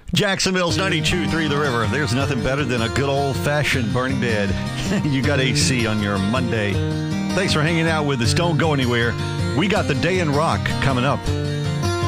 Jacksonville's 92.3 The River. There's nothing better than a good old-fashioned burning bed. You got AC on your Monday. Thanks for hanging out with us. Don't go anywhere. We got the Day in Rock coming up.